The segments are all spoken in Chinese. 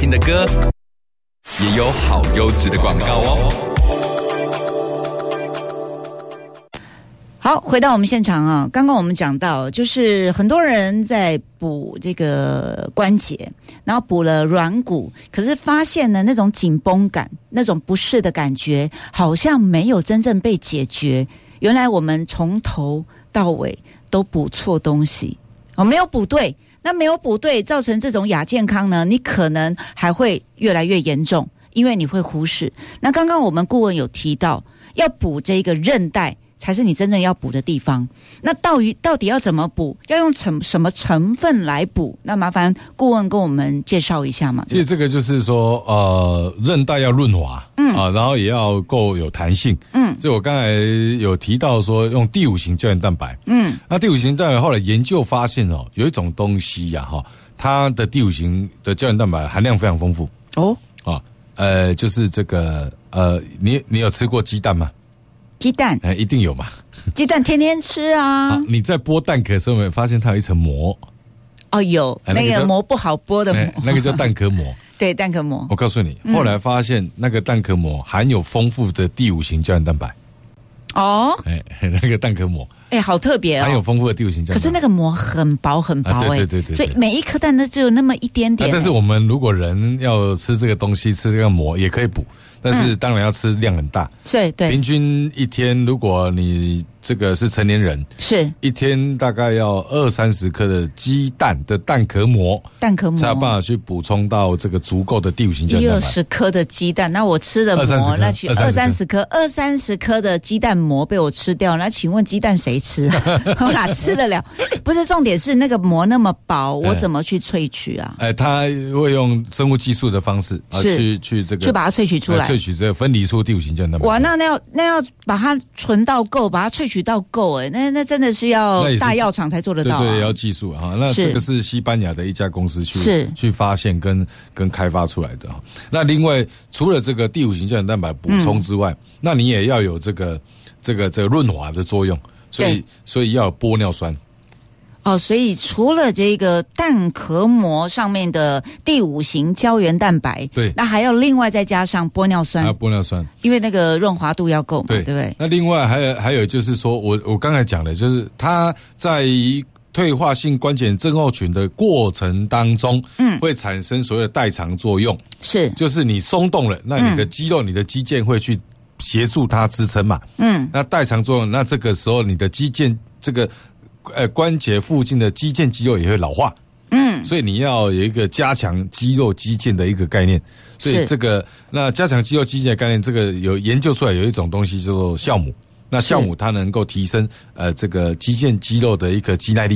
听的歌，也有好优质的广告哦。 好，回到我们现场啊，刚刚我们讲到，就是很多人在补这个关节，然后补了软骨，可是发现呢，那种紧绷感、那种不适的感觉，好像没有真正被解决。原来我们从头到尾都补错东西，没有补对。那没有补对，造成这种亚健康呢，你可能还会越来越严重，因为你会忽视。那刚刚我们顾问有提到，要补这个韧带才是你真正要补的地方。那到底要怎么补？要用什么成分来补？那麻烦顾问跟我们介绍一下嘛。 其实这个就是说，韧带要润滑，然后也要够有弹性，所以我刚才有提到说用第五型胶原蛋白，那第五型蛋白后来研究发现有一种东西呀，它的第五型的胶原蛋白含量非常丰富就是这个你有吃过鸡蛋吗？ 鸡蛋一定有嘛， 鸡蛋天天吃啊。 你在剥蛋壳的时候有没有发现它有一层膜？ 有那个膜不好剥的膜， 那个叫蛋壳膜。 对，蛋壳膜。 我告诉你，后来发现那个蛋壳膜含有丰富的第五型胶原蛋白。那个蛋壳膜， 好特别含有丰富的第五型胶原蛋白。可是那个膜很薄很薄， 对， 所以每一颗蛋都只有那么一点点。 但是我们如果人要吃这个东西，吃这个膜也可以补，但是当然要吃量很大。对，平均一天，如果你这个是成年人，是一天大概要20-30颗的鸡蛋的蛋壳膜，才有办法去补充到这个足够的第五型胶原蛋白。20颗的鸡蛋，那我吃的膜，那20-30颗的鸡蛋膜被我吃掉，那请问鸡蛋谁吃啊？我哪吃得了？不是，重点是那个膜那么薄，我怎么去萃取啊？它会用生物技术的方式去这个去把它萃取出来，萃取这个分离出第五型胶原蛋白。哇，那要把它存到够，把它萃取到够，那真的是要大药厂才做得到。对，要技术哈。那这个是西班牙的一家公司去发现跟开发出来的。那另外除了这个第五型胶原蛋白补充之外，那你也要有这个润滑的作用，所以要有玻尿酸。所以除了这个蛋壳膜上面的第五型胶原蛋白，对，那还要另外再加上玻尿酸，因为那个润滑度要够嘛，对不对？那另外还有就是说，我刚才讲的就是它在退化性关节症候群的过程当中，会产生所谓的代偿作用，就是你松动了，那你的肌肉、你的肌腱会去协助它支撑嘛，那代偿作用，那这个时候你的肌腱这个关节附近的肌腱肌肉也会老化，所以你要有一个加强肌肉肌腱的一个概念。所以这个那加强肌肉肌腱的概念，这个有研究出来有一种东西叫做酵母。那酵母它能够提升这个肌腱肌肉的一个肌耐力。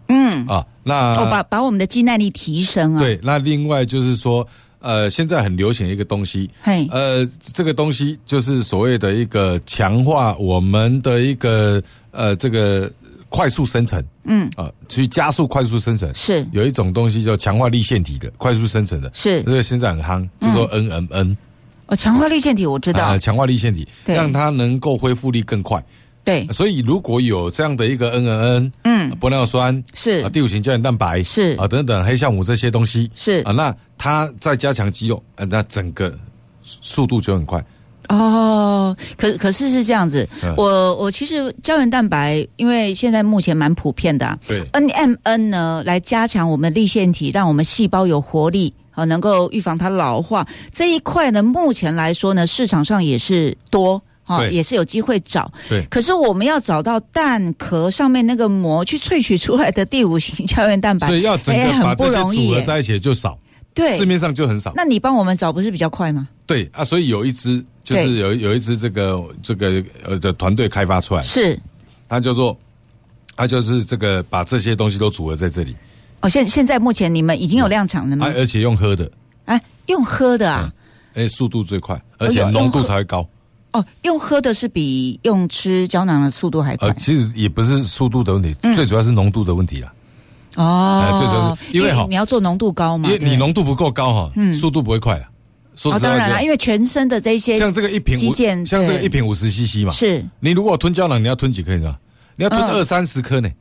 把我们的肌耐力提升啊。对，那另外就是说现在很流行一个东西，这个东西就是所谓的一个强化我们的一个这个快速生成，去加速快速生成，是有一种东西叫强化粒线体的快速生成的，是这个现在很夯，就说 NMN。强化粒线体我知道，强化粒线体让它能够恢复力更快。对，所以如果有这样的一个 NMN，玻尿酸是第五型胶原蛋白是等等黑酵母这些东西是那它再加强肌肉，那整个速度就很快。可是这样子，我其实胶原蛋白，因为现在目前蛮普遍的，对 NMN 呢来加强我们粒线体，让我们细胞有活力，能够预防它老化这一块呢，目前来说呢，市场上也是多。也是有机会找，对。可是我们要找到蛋壳上面那个膜去萃取出来的第五型胶原蛋白，所以要整个把这些组合在一起就少，对，市面上就很少。那你帮我们找不是比较快吗？对啊，所以有一支就是有一支这个的团队开发出来，是它就是这个把这些东西都组合在这里。现在目前你们已经有量产了吗？而且用喝的，用喝的啊，速度最快，而且浓度才会高。用喝的是比用吃胶囊的速度还快。其实也不是速度的问题，最主要是浓度的问题啦。最主要是因为你要做浓度高嘛，因为你浓度不够高速度不会快了。说实话，当然啦，因为全身的这些像这个一瓶像这个一瓶50cc 嘛，是你如果吞胶囊，你要吞几颗你知道？你要吞20-30颗呢。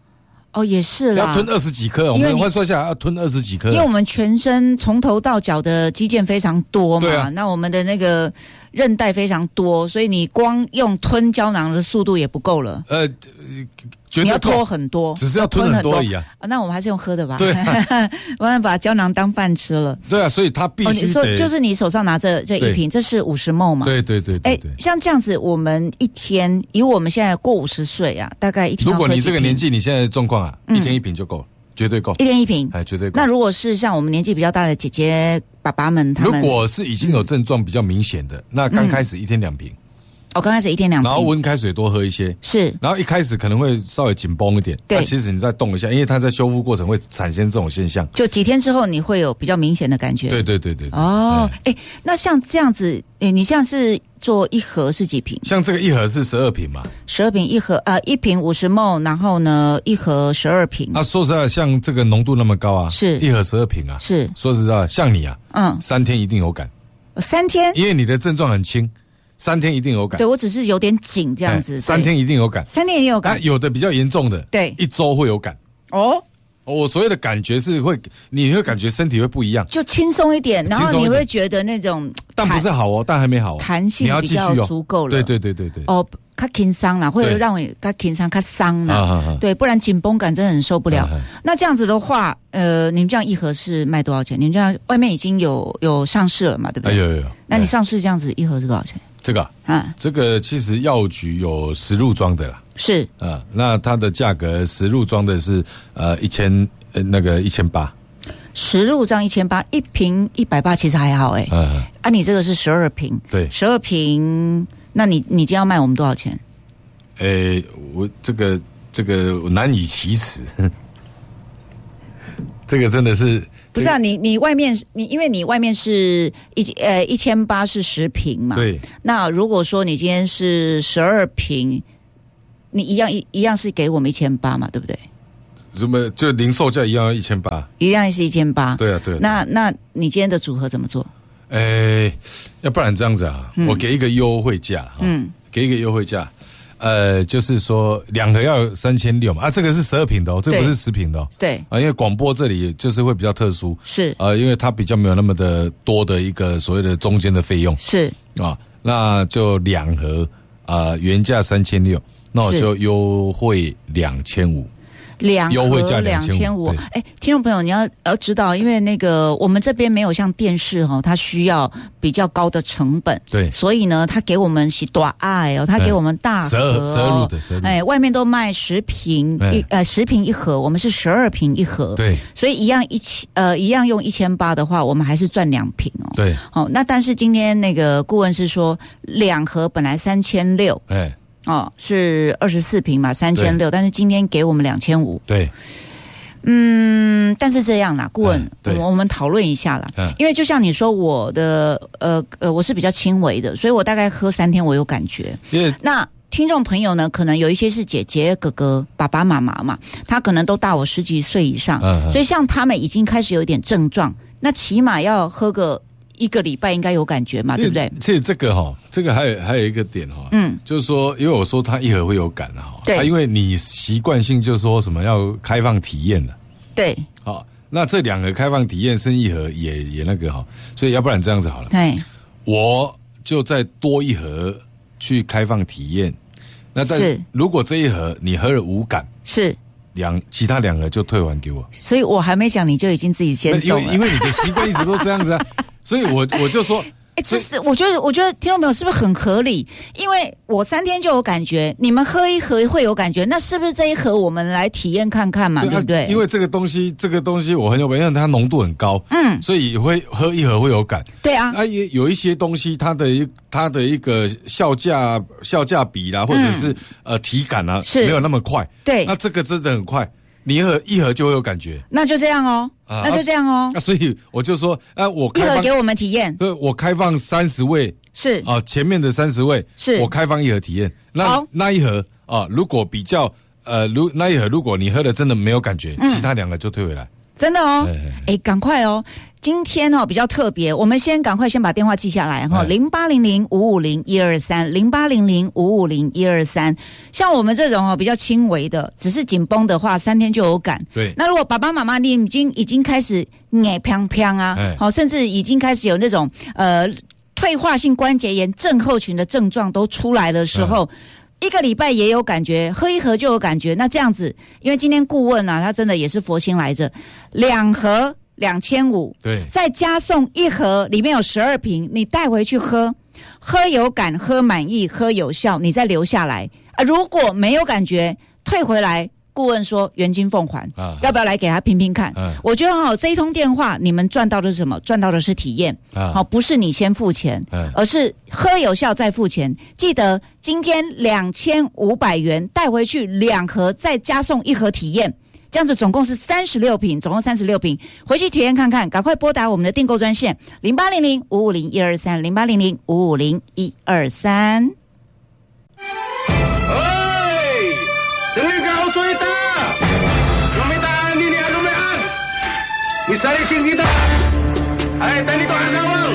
哦，也是啦， 要吞20几颗，我们换算下来要吞20几颗， 因为我们全身从头到脚的肌腱非常多嘛，对啊，那我们的那个韧带非常多，所以你光用吞胶囊的速度也不够了。你要拖很多， 只是要吞很多而已啊。 那我们还是用喝的吧。 对、 我们把胶囊当饭吃了。 对啊，所以它必须得。 你说就是你手上拿这一瓶，这是50 ml 嘛？ 对。 像这样子，我们一天以我们现在过50岁啊，大概一天要喝几瓶。 如果你这个年纪，你现在的状况啊，一天1瓶就够了。绝对够， 一天1瓶， 绝对够。 那如果是像我们年纪比较大的姐姐、爸爸们，他们如果是已经有症状比较明显的，那刚开始1天2瓶。 刚开始1天2瓶， 然后温开水多喝一些， 是。 然后一开始可能会稍微紧绷一点，对。其实你再动一下，因为它在修复过程会产生这种现象。 就几天之后，你会有比较明显的感觉。 对。 哦，那像这样子，你像是做1盒是几瓶？ 像这个1盒是12瓶嘛 ？12瓶1盒，1瓶50 ml， 然后呢1盒12瓶。 那说实在，像这个浓度那么高啊， 是 1盒12瓶啊， 是。 说实在，像你啊，3天一定有感。 3天？ 因为你的症状很轻。3天一定有感， 对我只是有点紧这样子。 3天一定有感 ，3天一定有感。 有的比较严重的， 对，1 周会有感。 哦， 我所谓的感觉是你会感觉身体会不一样， 就轻松一点，然后你会觉得那种， 但不是好哦，但还没好， 弹性比较足够了。 对。 哦，较轻松啦，会让我较轻松、较伤啦。对，不然紧绷感真的很受不了。那这样子的话，你们这样1盒是卖多少钱？你们这样外面已经有上市了嘛？对不对？ 有。 那你上市这样子1盒是多少钱？ 这个这个其实药局有10入装的啦， 是那它的价格10入装的是1800，10 入装1800，1瓶180，其实还好你这个是12瓶， 对 ，12瓶，那你今天要卖我们多少钱？ 我这个难以启齿，这个真的是。 不是啊，你外面因为你外面是1800是10瓶嘛， 对。 那如果说你今天是12瓶，你一样是给我们1800嘛，对不对？ 什么就零售价一样1800， 一样是1800。 对啊。 那你今天的组合怎么做？ 要不然这样子啊，我给一个优惠价给一个优惠价。就是说2盒要3600嘛，这个是12瓶的哦，这个不是10瓶的哦。 对因为广播这里就是会比较特殊， 是因为它比较没有那么的多的一个所谓的中间的费用， 是那就2盒原价3600，那我就优惠2500。优惠价2500。 听众朋友，你要知道，因为那个我们这边没有像电视它需要比较高的成本， 对， 所以呢，他给我们是大爱他给我们大盒 12入的， 外面都卖10瓶10瓶1盒，我们是12瓶1盒， 对， 所以一样用1800的话，我们还是赚2瓶哦， 对， 那但是今天那个顾问是说2盒本来3600，是24瓶嘛，3600，但是今天给我们2500。 对， 但是这样啦，顾问，我们讨论一下啦。因为就像你说，我的我是比较轻微的，所以我大概喝3天我有感觉。那听众朋友呢，可能有一些是姐姐、哥哥、爸爸妈妈嘛，他可能都大我10几岁以上，所以像他们已经开始有一点症状，那起码要喝个1个礼拜应该有感觉嘛，对不对？ 其实这个还有一个点就是说，因为我说它1盒会有感对，因为你习惯性就是说什么要开放体验了， 对， 那这2个开放体验剩1盒也那个所以要不然这样子好了， 对， 我就再多1盒去开放体验，那但是如果这1盒你喝了无感， 是。 其他2盒就退还给我， 所以我还没讲你就已经自己先送了， 因为你的习惯一直都这样子所以我就说， 这是我觉得听众朋友是不是很合理？因为我3天就有感觉，你们喝1盒会有感觉，那是不是这1盒我们来体验看看嘛？对不对？ 因为这个东西我很有感，因为它浓度很高，所以会喝1盒会有感。 对啊， 也有一些东西它的一个效价比啦，或者是体感啊，没有那么快。对，那这个真的很快。你1盒就会有感觉， 那就这样那就这样所以我就说，我 1盒给我们体验， 对，我开放30位， 是前面的30位，是我开放1盒体验。那1盒如果比较那1盒如果你喝的真的没有感觉，其他2个就退回来。 真的哦，赶快哦。今天比较特别，我们赶快把电话记下来哈，0800-550-123，0800-550-123。像我们这种比较轻微的，只是紧绷的话，3天就有感。 对。 那如果爸爸妈妈你已经开始眼飘飘啊，甚至已经开始有那种退化性关节炎症候群的症状都出来的时候。1个礼拜也有感觉，喝1盒就有感觉。那这样子，因为今天顾问他真的也是佛心来着，2盒2500， 对， 再加送1盒，里面有12瓶，你带回去喝有感，喝满意，喝有效，你再留下来啊。如果没有感觉，退回来。顾问说原金奉还，要不要来给他拼拼看？我觉得这一通电话你们赚到的是什么？赚到的是体验，不是你先付钱，而是喝有效再付钱。记得今天2500元带回去2盒，再加送1盒体验，这样子总共是36瓶，总共36瓶，回去体验看看。赶快拨打我们的订购专线0800-550-123，0800-550-123。 Misalnya sing kita, ay tani to agawan.